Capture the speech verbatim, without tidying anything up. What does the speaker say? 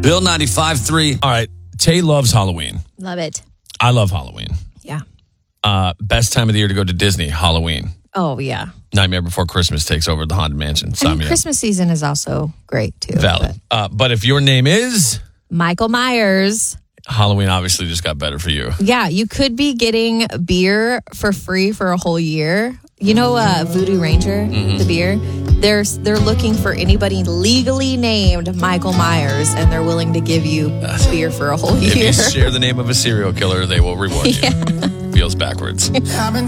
Bill ninety-five three. All right. Tay loves Halloween. Love it. I love Halloween. Yeah. Uh, best time of the year to go to Disney, Halloween. Oh, yeah. Nightmare Before Christmas takes over the Haunted Mansion. Sign And me up. Christmas season is also great, too. Valid. Uh, but if your name is Michael Myers. Halloween, obviously just got better for you. Yeah, you could be getting beer for free for a whole year. You know, uh, Voodoo Ranger, Mm-hmm. the beer. They're they're looking for anybody legally named Michael Myers, and they're willing to give you beer for a whole If year. you share the name of a serial killer, they will reward you. Feels backwards.